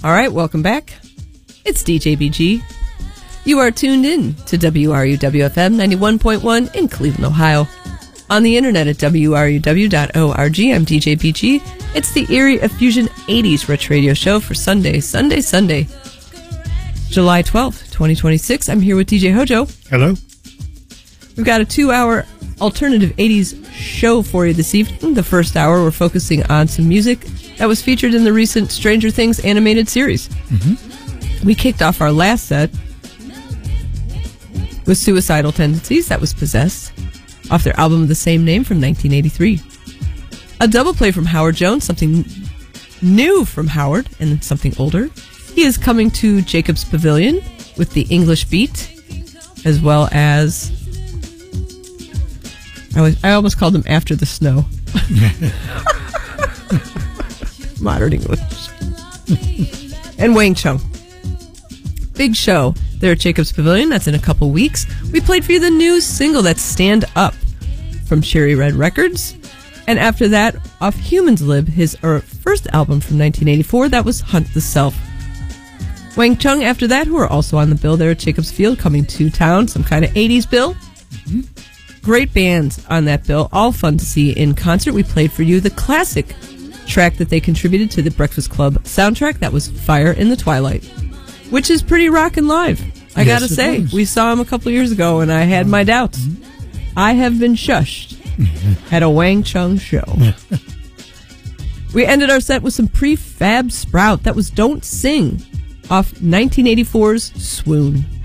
All right, welcome back. It's DJ BG. You are tuned in to WRUW-FM 91.1 in Cleveland, Ohio. On the internet at WRUW.org, I'm DJ BG. It's the Eerie Effusion 80s Rich Radio Show for Sunday, July 12th, 2026. I'm here with DJ Hojo. Hello. We've got a 2-hour alternative 80s show for you this evening. The first hour, we're focusing on some music that was featured in the recent Stranger Things animated series. Mm-hmm. We kicked off our last set with Suicidal Tendencies, that was Possessed, off their album of the same name from 1983. A double play from Howard Jones, something new from Howard and something older. He is coming to Jacob's Pavilion with the English Beat, as well as I almost called him After the Snow. Modern English. And Wang Chung. Big show there at Jacob's Pavilion. That's in a couple weeks. We played for you the new single, that's Stand Up, from Cherry Red Records. And after that, off Humans Lib, his first album from 1984, that was Hunt the Self. Wang Chung after that, who are also on the bill there at Jacobs Field, coming to town, some kind of 80s bill. Mm-hmm. Great bands on that bill, all fun to see in concert. We played for you the classic track that they contributed to the Breakfast Club soundtrack, that was Fire in the Twilight, which is pretty rockin' live, I gotta say. We saw him a couple years ago, and I had my doubts. Mm-hmm. I have been shushed at a Wang Chung show. We ended our set with some Prefab Sprout, that was Don't Sing, off 1984's Swoon.